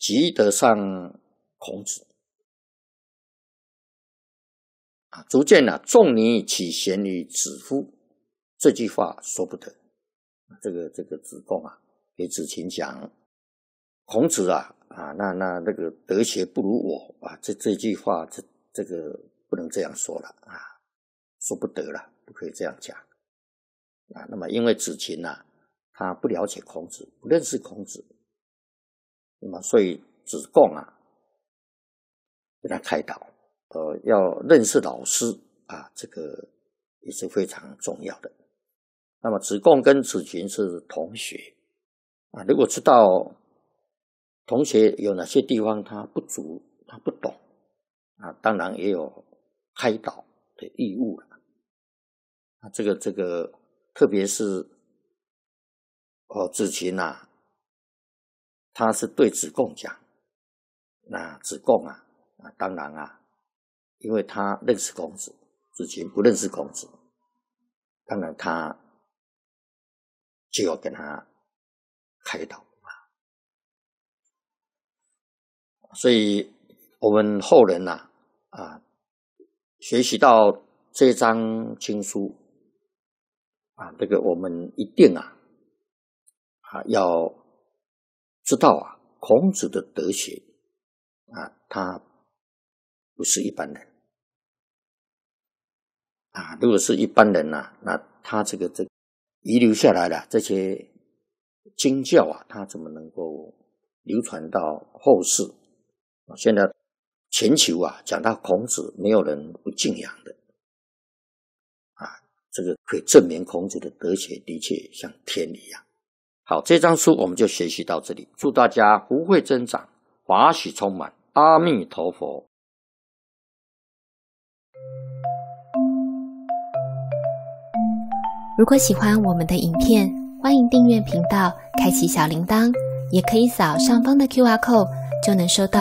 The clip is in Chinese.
及得上孔子逐渐仲尼岂贤于子乎？这句话说不得。这个子贡给子禽讲，孔子那个德学不如我这句话这个不能这样说了说不得了，不可以这样讲那么因为子禽他不了解孔子，不认识孔子，那么所以子贡给他开导要认识老师这个也是非常重要的。那么子贡跟子禽是同学如果知道同学有哪些地方他不足，他不懂当然也有开导的义务了这个特别是子禽他是对子贡讲，那子贡当然因为他认识孔子，子禽不认识孔子，当然他就要跟他开导所以我们后人学习到这章经书这个我们一定要知道孔子的德学他不是一般人如果是一般人那他这个遗留下来的这些经教他怎么能够流传到后世现在全球讲到孔子没有人不敬仰的这个可以证明孔子的德学的确像天一样。好，这章书我们就学习到这里，祝大家福慧增长，法喜充满，阿弥陀佛。 如果喜欢我们的影片，欢迎订阅频道，开启小铃铛，也可以扫上方的 QR code，就能收到